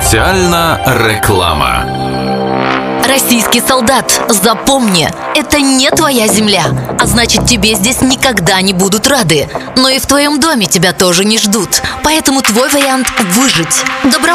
Соціальна реклама. Российский солдат, запомни, это не твоя земля, а значит, тебе здесь никогда не будут рады. Но и в твоем доме тебя тоже не ждут. Поэтому твой вариант – выжить.